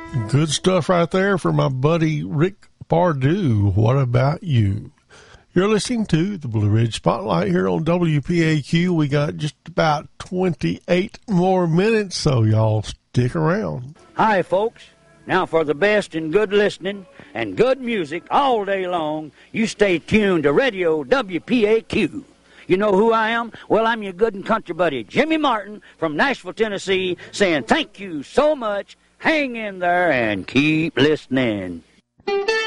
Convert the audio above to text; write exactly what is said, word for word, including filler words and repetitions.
Good stuff right there for my buddy Rick Pardue. What about you? You're listening to the Blue Ridge Spotlight here on W P A Q. We got just about twenty-eight more minutes, so y'all stick around. Hi, folks. Now for the best in good listening and good music all day long, you stay tuned to Radio W P A Q. You know who I am? Well, I'm your good and country buddy, Jimmy Martin from Nashville, Tennessee, saying thank you so much. Hang in there and keep listening.